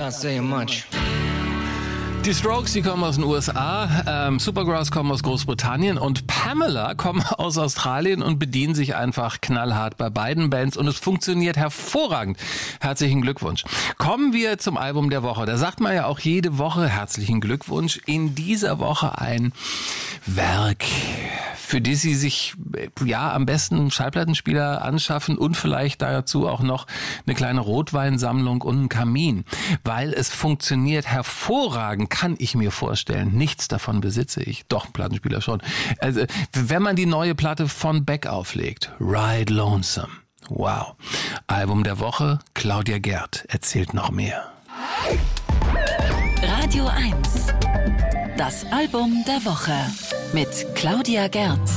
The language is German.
Can't say much. Die Strokes, die kommen aus den USA, Supergrass kommen aus Großbritannien und Pamela kommen aus Australien und bedienen sich einfach knallhart bei beiden Bands und es funktioniert hervorragend. Herzlichen Glückwunsch. Kommen wir zum Album der Woche. Da sagt man ja auch jede Woche herzlichen Glückwunsch. In dieser Woche ein Werk, für das Sie sich am besten Schallplattenspieler anschaffen und vielleicht dazu auch noch eine kleine Rotweinsammlung und einen Kamin, weil es funktioniert hervorragend. Kann ich mir vorstellen. Nichts davon besitze ich. Doch, ein Plattenspieler schon. Also, wenn man die neue Platte von Beck auflegt, Ride Lonesome. Wow. Album der Woche, Claudia Gerd erzählt noch mehr. Radio 1. Das Album der Woche mit Claudia Gerd.